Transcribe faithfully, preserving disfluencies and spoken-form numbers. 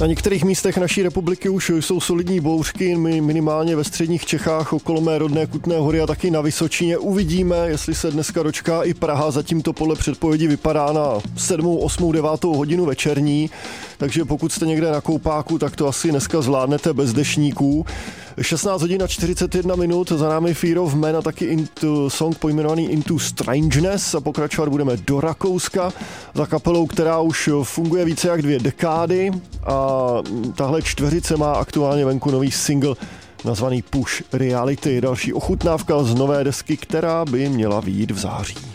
Na některých místech naší republiky už jsou solidní bouřky, my minimálně ve středních Čechách okolo mé rodné Kutné Hory a taky na Vysočině. Uvidíme, jestli se dneska dočká i Praha. Zatím to podle předpovědi vypadá na sedmou, osmou, devátou hodinu večerní, takže pokud jste někde na koupáku, tak to asi dneska zvládnete bez dešníků. šestnáct hodin a čtyřicet jedna minut, za námi Fear of Man a taky into, song pojmenovaný Into Strangeness a pokračovat budeme do Rakouska za kapelou, která už funguje více jak dvě dekády a tahle čtveřice má aktuálně venku nový single nazvaný Push Reality, další ochutnávka z nové desky, která by měla vyjít v září.